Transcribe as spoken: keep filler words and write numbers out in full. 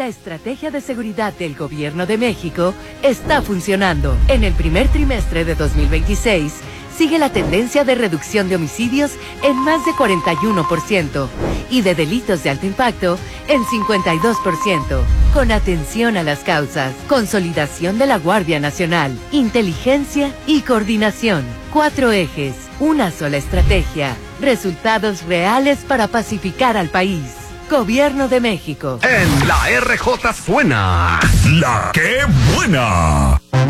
La estrategia de seguridad del Gobierno de México está funcionando. En el primer trimestre de dos mil veintiséis, sigue la tendencia de reducción de homicidios en más de cuarenta y uno por ciento y de delitos de alto impacto en cincuenta y dos por ciento. Con atención a las causas, consolidación de la Guardia Nacional, inteligencia y coordinación. Cuatro ejes, una sola estrategia, resultados reales para pacificar al país. Gobierno de México. En la R J suena La Que Buena.